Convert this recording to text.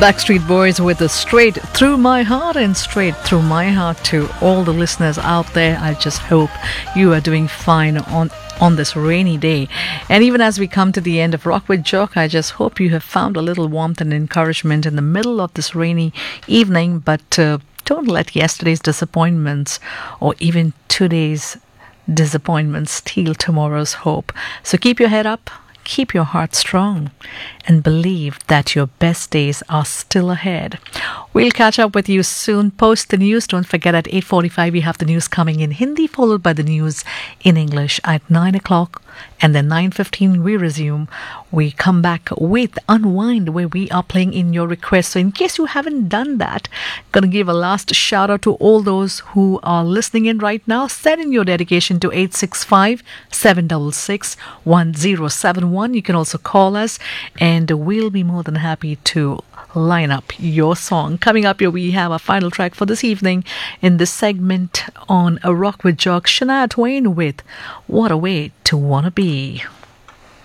Backstreet Boys with a Straight Through My Heart, and straight through my heart to all the listeners out there. I just hope you are doing fine on this rainy day. And even as we come to the end of Rock with Jock, I just hope you have found a little warmth and encouragement in the middle of this rainy evening. But don't let yesterday's disappointments or even today's disappointments steal tomorrow's hope. So keep your head up, keep your heart strong, and believe that your best days are still ahead. We'll catch up with you soon. Post the news. Don't forget at 8:45 we have the news coming in Hindi, followed by the news in English at 9 o'clock. And then 9:15 we resume. We come back with Unwind, where we are playing in your requests. So in case you haven't done that, gonna give a last shout out to all those who are listening in right now. Send in your dedication to 865-766-1071. You can also call us and we'll be more than happy to line up your song. Coming up here, we have a final track for this evening in this segment on A Rock with Jock, Shania Twain with What a Way to Wanna Be.